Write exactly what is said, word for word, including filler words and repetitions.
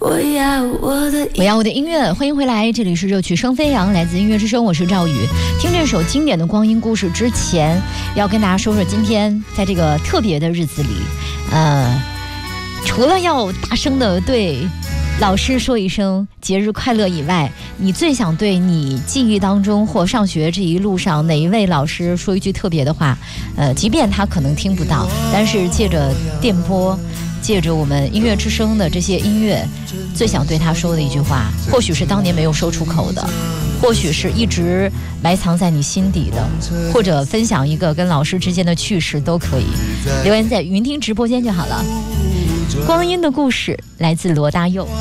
我要我的我要我的音乐，欢迎回来，这里是热曲声飞扬，来自音乐之声，我是赵宇。听这首经典的光阴故事之前，要跟大家说说今天在这个特别的日子里，呃，除了要大声的对老师说一声节日快乐以外，你最想对你记忆当中或上学这一路上哪一位老师说一句特别的话？呃，即便他可能听不到，但是借着电波，借着我们音乐之声的这些音乐，最想对他说的一句话，或许是当年没有说出口的，或许是一直埋藏在你心底的，或者分享一个跟老师之间的趣事都可以，留言在云听直播间就好了。光阴的故事来自罗大佑。